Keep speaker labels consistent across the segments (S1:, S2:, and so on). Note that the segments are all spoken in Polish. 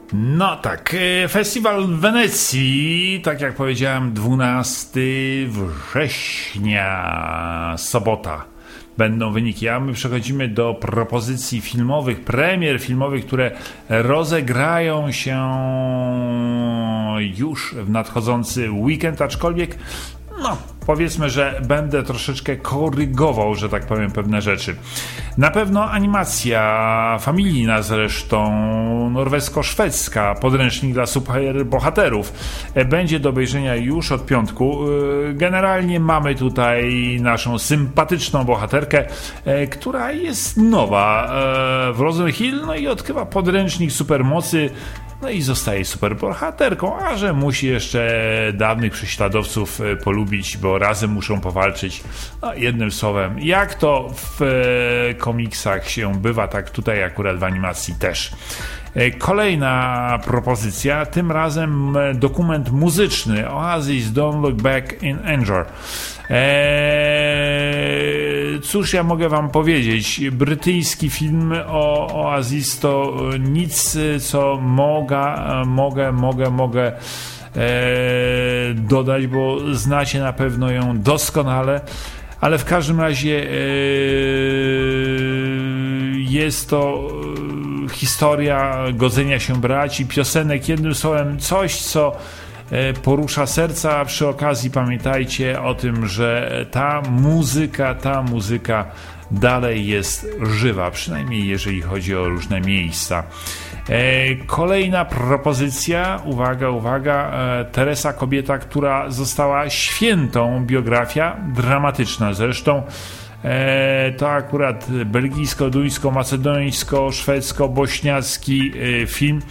S1: No tak, festiwal w Wenecji, tak jak powiedziałem, 12 września, sobota. Będą wyniki, a my przechodzimy do propozycji filmowych, premier filmowych, które rozegrają się już w nadchodzący weekend, aczkolwiek powiedzmy, że będę troszeczkę korygował, że tak powiem, pewne rzeczy. Na pewno animacja familijna, zresztą norwesko-szwedzka, podręcznik dla superbohaterów, będzie do obejrzenia już od piątku. Generalnie mamy tutaj naszą sympatyczną bohaterkę, która jest nowa w Rose Hill, no i odkrywa podręcznik supermocy. No i zostaje superbohaterką, a że musi jeszcze dawnych prześladowców polubić, bo razem muszą powalczyć. No, jednym słowem, jak to w komiksach się bywa, tak tutaj akurat w animacji też. Kolejna propozycja, tym razem dokument muzyczny Oasis Don't Look Back in Anger. Cóż ja mogę wam powiedzieć, brytyjski film o Oasis to nic, co mogę dodać, bo znacie na pewno ją doskonale, ale w każdym razie jest to historia godzenia się braci, piosenek, jednym słowem coś, co porusza serca. Przy okazji pamiętajcie o tym, że ta muzyka dalej jest żywa, przynajmniej jeżeli chodzi o różne miejsca. Kolejna propozycja, uwaga, Teresa, kobieta, która została świętą, biografia dramatyczna zresztą. To akurat belgijsko-duńsko-macedońsko-szwedzko-bośniacki film.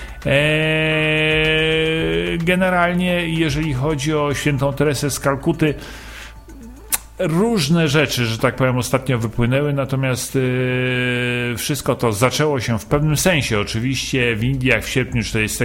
S1: Generalnie, jeżeli chodzi o świętą Teresę z Kalkuty, różne rzeczy, że tak powiem, ostatnio wypłynęły, natomiast wszystko to zaczęło się w pewnym sensie oczywiście w Indiach w sierpniu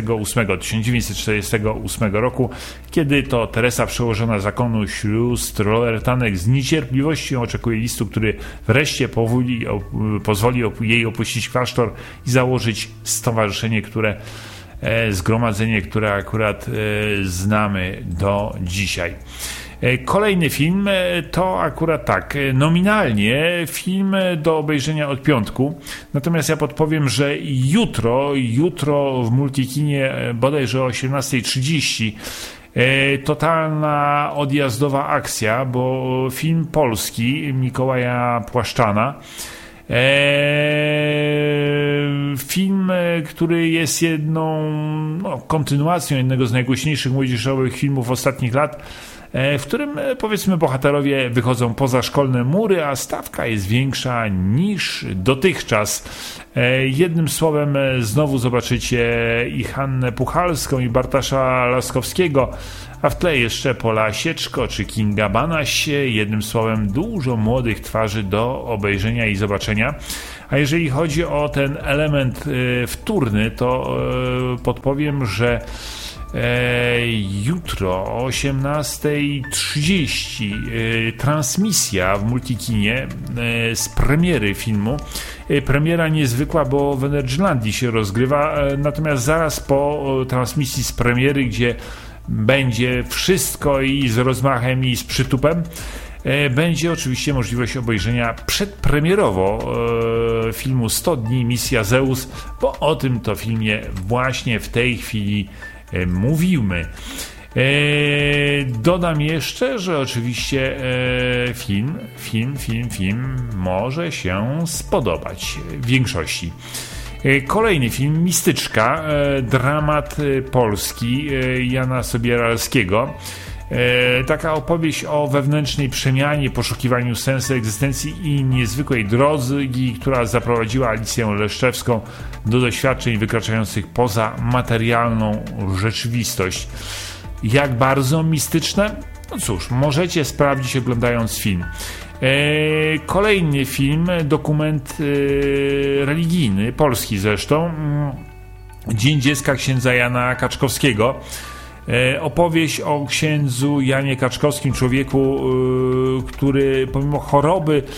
S1: 1948 roku, kiedy to Teresa, przełożona zakonu sióstr Rolertanek, z niecierpliwością oczekuje listu, który wreszcie pozwoli jej opuścić klasztor i założyć stowarzyszenie, zgromadzenie, które akurat znamy do dzisiaj. Kolejny film to akurat tak, nominalnie film do obejrzenia od piątku, natomiast ja podpowiem, że jutro w Multikinie bodajże o 18:30 totalna odjazdowa akcja, bo film polski Mikołaja Płaszczana, film, który jest kontynuacją jednego z najgłośniejszych młodzieżowych filmów ostatnich lat, w którym, powiedzmy, bohaterowie wychodzą poza szkolne mury, a stawka jest większa niż dotychczas. Jednym słowem, znowu zobaczycie i Hannę Puchalską, i Bartasza Laskowskiego, a w tle jeszcze Pola Sieczko czy Kinga Banaś. Jednym słowem, dużo młodych twarzy do obejrzenia i zobaczenia. A jeżeli chodzi o ten element wtórny, to podpowiem, że jutro o 18:30 transmisja w Multikinie z premiery filmu. Premiera niezwykła, bo w Energylandii się rozgrywa, natomiast zaraz po transmisji z premiery, gdzie będzie wszystko i z rozmachem i z przytupem, będzie oczywiście możliwość obejrzenia przedpremierowo filmu 100 dni Misja Zeus, bo o tym to filmie właśnie w tej chwili mówimy. Dodam jeszcze, że oczywiście film może się spodobać większości. Kolejny film, Mistyczka, dramat polski Jana Sobieralskiego. Taka opowieść o wewnętrznej przemianie, poszukiwaniu sensu egzystencji i niezwykłej drogi, która zaprowadziła Alicję Leszczewską do doświadczeń wykraczających poza materialną rzeczywistość. Jak bardzo mistyczne? No cóż, możecie sprawdzić, oglądając film. Kolejny film, dokument religijny, polski zresztą, Dzień Dziecka księdza Jana Kaczkowskiego. Opowieść o księdzu Janie Kaczkowskim, człowieku, który pomimo choroby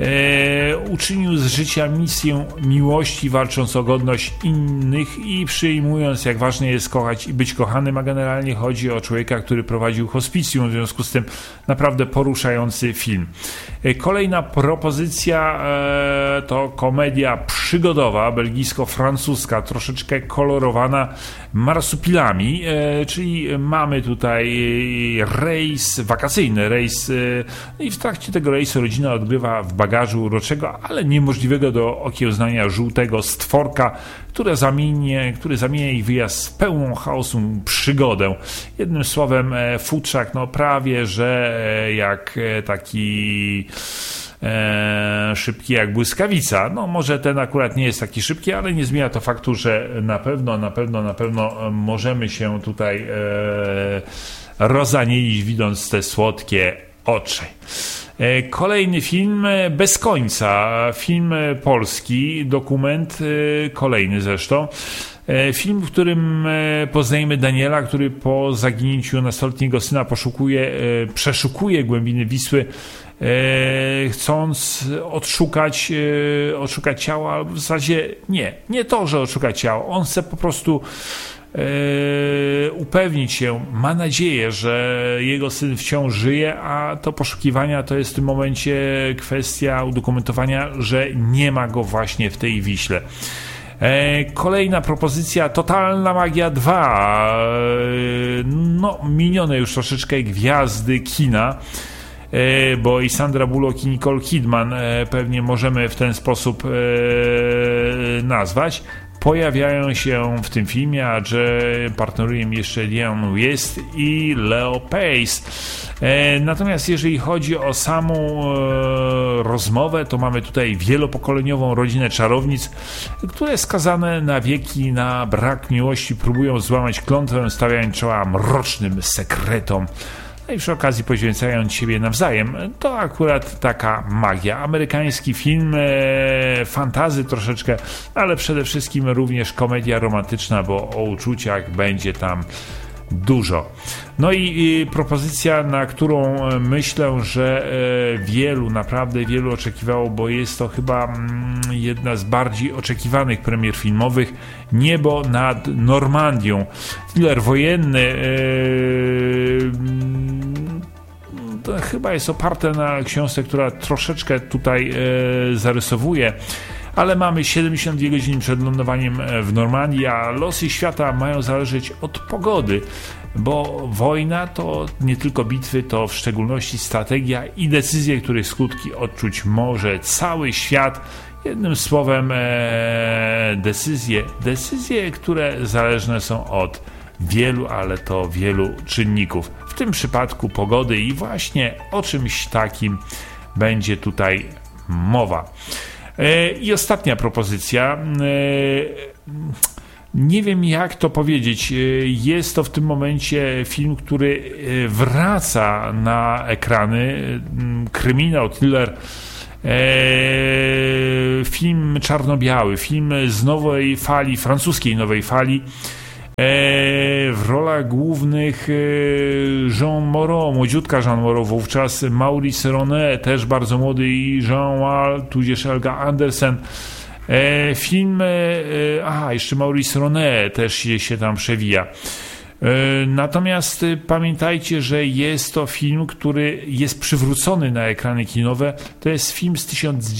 S1: uczynił z życia misję miłości, walcząc o godność innych i przyjmując, jak ważne jest kochać i być kochanym, a generalnie chodzi o człowieka, który prowadził hospicjum, w związku z tym naprawdę poruszający film. Kolejna propozycja to komedia przygodowa, belgijsko-francuska, troszeczkę kolorowana marsupilami, czyli mamy tutaj wakacyjny rejs i w trakcie tego rejsu rodzina odgrywa w bagażu uroczego, ale niemożliwego do okiełznania żółtego stworka, który zamienia ich wyjazd w pełną chaosu przygodę. Jednym słowem, futrzak, no prawie, że jak taki szybki jak błyskawica. No może ten akurat nie jest taki szybki, ale nie zmienia to faktu, że na pewno możemy się tutaj rozanielić, widząc te słodkie oczy. Kolejny film Bez końca, film polski, dokument, kolejny zresztą. Film, w którym poznajemy Daniela, który po zaginięciu nastoletniego syna przeszukuje głębiny Wisły, chcąc odszukać ciało, ale w zasadzie nie to, że odszukać ciało. On chce po prostu upewnić się, ma nadzieję, że jego syn wciąż żyje, a to poszukiwania to jest w tym momencie kwestia udokumentowania, że nie ma go właśnie w tej Wiśle. Kolejna propozycja, Totalna Magia 2. No, minione już troszeczkę gwiazdy kina, bo i Sandra Bullock i Nicole Kidman pewnie możemy w ten sposób nazwać. Pojawiają się w tym filmie, a że partneruje jeszcze Diane West i Leo Pace. Natomiast jeżeli chodzi o samą rozmowę, to mamy tutaj wielopokoleniową rodzinę czarownic, które skazane na wieki na brak miłości próbują złamać klątwę, stawiając czoła mrocznym sekretom. No i przy okazji poświęcając siebie nawzajem. To akurat taka magia. Amerykański film, fantazy troszeczkę, ale przede wszystkim również komedia romantyczna, bo o uczuciach będzie tam dużo. No i propozycja, na którą myślę, że naprawdę wielu oczekiwało, bo jest to chyba jedna z bardziej oczekiwanych premier filmowych, Niebo nad Normandią. Thriller wojenny, to chyba jest oparte na książce, która troszeczkę tutaj zarysowuje, ale mamy 72 godziny przed lądowaniem w Normandii, a losy świata mają zależeć od pogody, bo wojna to nie tylko bitwy, to w szczególności strategia i decyzje, których skutki odczuć może cały świat. Jednym słowem decyzje, które zależne są od wielu, ale to wielu czynników. W tym przypadku pogody i właśnie o czymś takim będzie tutaj mowa. I ostatnia propozycja. Nie wiem, jak to powiedzieć. Jest to w tym momencie film, który wraca na ekrany. Kryminał, thriller, film czarno-biały, film z nowej fali, francuskiej nowej fali. W rolach głównych Jean Moreau, młodziutka Jean Moreau, wówczas Maurice Ronet, też bardzo młody, i Jean Wall, tudzież Elga Andersen. Film, jeszcze Maurice Ronet też się tam przewija. Natomiast pamiętajcie, że jest to film, który jest przywrócony na ekrany kinowe. To jest film z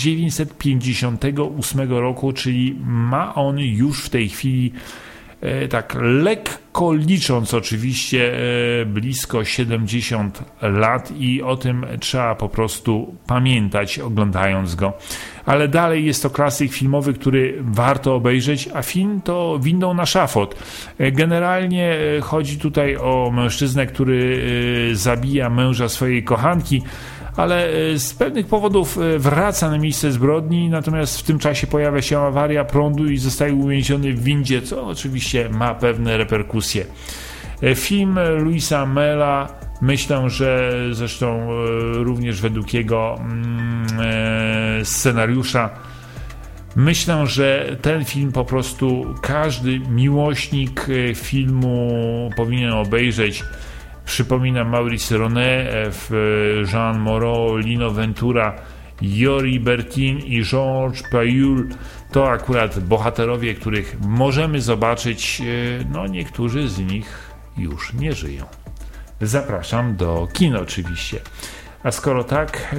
S1: 1958 roku, czyli ma on już w tej chwili, tak lekko licząc oczywiście, blisko 70 lat i o tym trzeba po prostu pamiętać, oglądając go. Ale dalej jest to klasyk filmowy, który warto obejrzeć, a film to Windą na szafot. Generalnie chodzi tutaj o mężczyznę, który zabija męża swojej kochanki, ale z pewnych powodów wraca na miejsce zbrodni, natomiast w tym czasie pojawia się awaria prądu i zostaje uwięziony w windzie, co oczywiście ma pewne reperkusje. Film Louisa Mella, myślę, że zresztą również według jego scenariusza, myślę, że ten film po prostu każdy miłośnik filmu powinien obejrzeć. Przypominam, Maurice Ronet, Jean Moreau, Lino Ventura Jori Bertin i Georges Payul to akurat bohaterowie, których możemy zobaczyć, no niektórzy z nich już nie żyją. Zapraszam do kin oczywiście. A skoro tak,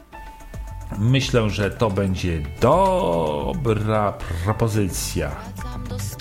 S1: myślę, że to będzie dobra propozycja.